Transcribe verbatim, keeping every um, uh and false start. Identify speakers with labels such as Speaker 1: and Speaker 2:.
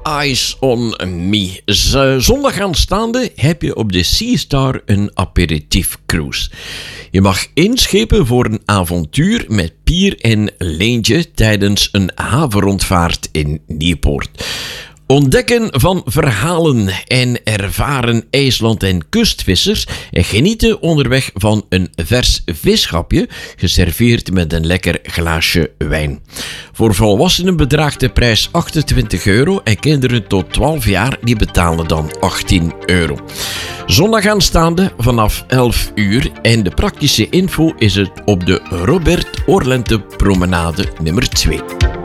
Speaker 1: Eyes on Me. Z- zondag aanstaande heb je op de Sea Star een aperitief cruise. Je mag inschepen voor een avontuur met Pier en Leentje tijdens een havenrondvaart in Nieuwpoort. Ontdekken van verhalen en ervaren IJsland- en kustvissers en genieten onderweg van een vers visschapje, geserveerd met een lekker glaasje wijn. Voor volwassenen bedraagt de prijs achtentwintig euro en kinderen tot twaalf jaar die betalen dan achttien euro. Zondag aanstaande vanaf elf uur en de praktische info is het op de Robert Oorlente Promenade nummer twee.